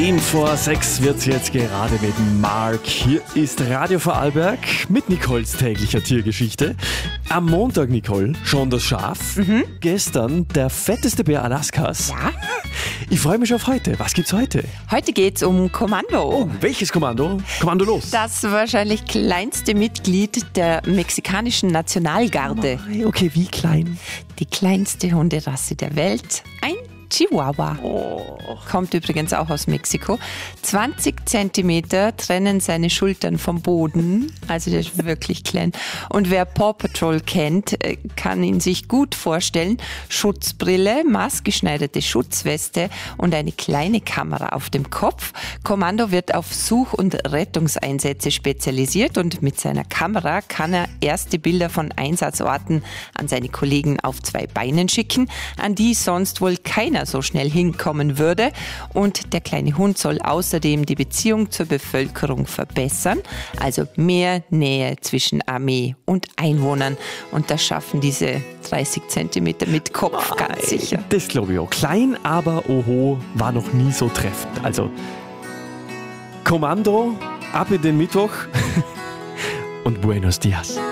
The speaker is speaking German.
Vor 6 wird's jetzt gerade mit Mark. Hier ist Radio Vorarlberg mit Nicoles täglicher Tiergeschichte. Am Montag, Nicole, schon das Schaf. Gestern der fetteste Bär Alaskas. Ja. Ich freue mich auf heute. Was gibt's heute? Heute geht's um Kommando. Oh, welches Kommando? Kommando los. Das wahrscheinlich kleinste Mitglied der mexikanischen Nationalgarde. Okay, wie klein? Die kleinste Hunderasse der Welt. Ein Chihuahua. Kommt übrigens auch aus Mexiko. 20 Zentimeter trennen seine Schultern vom Boden. Also der ist wirklich klein. Und wer Paw Patrol kennt, kann ihn sich gut vorstellen. Schutzbrille, maßgeschneiderte Schutzweste und eine kleine Kamera auf dem Kopf. Kommando wird auf Such- und Rettungseinsätze spezialisiert und mit seiner Kamera kann er erste Bilder von Einsatzorten an seine Kollegen auf 2 Beinen schicken, an die sonst wohl keiner so schnell hinkommen würde. Und der kleine Hund soll außerdem die Beziehung zur Bevölkerung verbessern, also mehr Nähe zwischen Armee und Einwohnern. Und das schaffen diese 30 Zentimeter mit Kopf ganz sicher. Das glaube ich auch. Klein, aber oho, war noch nie so treffend. Also Kommando, ab in den Mittwoch und Buenos Dias.